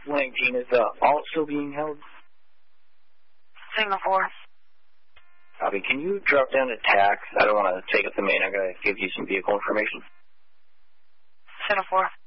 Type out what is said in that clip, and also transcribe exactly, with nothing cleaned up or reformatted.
nineteen, is uh, all still being held? Signal four. Copy. Can you drop down to tax? I don't want to take up the main. I'm going to give you some vehicle information. Signal four.